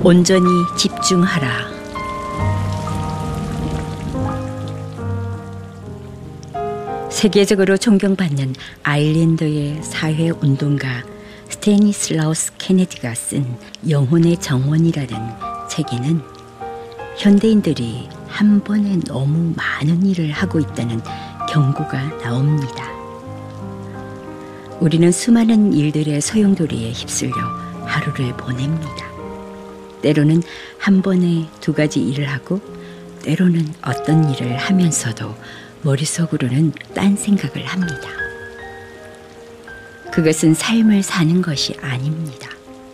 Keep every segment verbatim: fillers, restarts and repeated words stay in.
온전히 집중하라. 세계적으로 존경받는 아일랜드의 사회운동가 스태니슬라우스 케네디가 쓴 영혼의 정원이라는 책에는 현대인들이 한 번에 너무 많은 일을 하고 있다는 경고가 나옵니다. 우리는 수많은 일들의 소용돌이에 휩쓸려 하루를 보냅니다. 때로는 한 번에 두 가지 일을 하고, 때로는 어떤 일을 하면서도 머릿속으로는 딴 생각을 합니다. 그것은 삶을 사는 것이 아닙니다.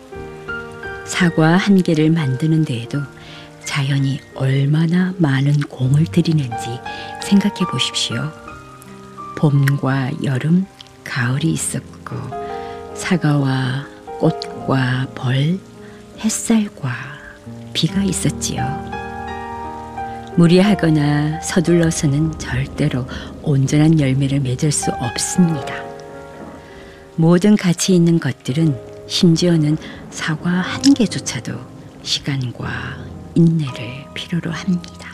사과 한 개를 만드는 데에도 자연이 얼마나 많은 공을 들이는지 생각해 보십시오. 봄과 여름, 가을이 있었고, 사과와 꽃과 벌, 햇살과 비가 있었지요. 무리하거나 서둘러서는 절대로 온전한 열매를 맺을 수 없습니다. 모든 가치 있는 것들은, 심지어는 사과 한 개조차도 시간과 인내를 필요로 합니다.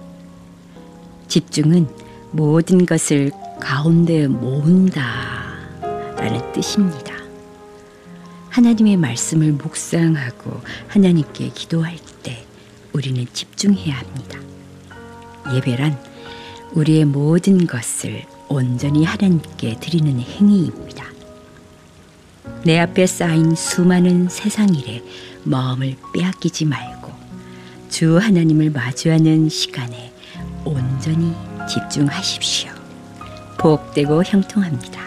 집중은 모든 것을 가운데 모은다 라는 뜻입니다. 하나님의 말씀을 묵상하고 하나님께 기도할 때 우리는 집중해야 합니다. 예배란 우리의 모든 것을 온전히 하나님께 드리는 행위입니다. 내 앞에 쌓인 수많은 세상 일에 마음을 빼앗기지 말고 주 하나님을 마주하는 시간에 온전히 집중하십시오. 복되고 형통합니다.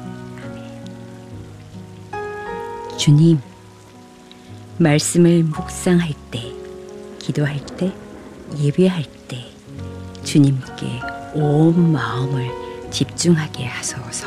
아멘. 주님, 말씀을 묵상할 때, 기도할 때, 예배할 때 주님께 온 마음을 집중하게 하소서.